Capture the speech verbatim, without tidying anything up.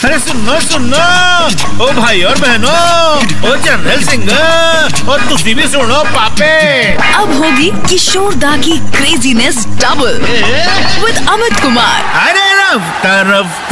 अरे सुनो सुनो ओ भाई और बहनों, ओ जनरल सिंगर और तुसी भी सुनो पापे। अब होगी किशोर दा की craziness double with Amit Kumar. अरे रफ्ता रफ्ता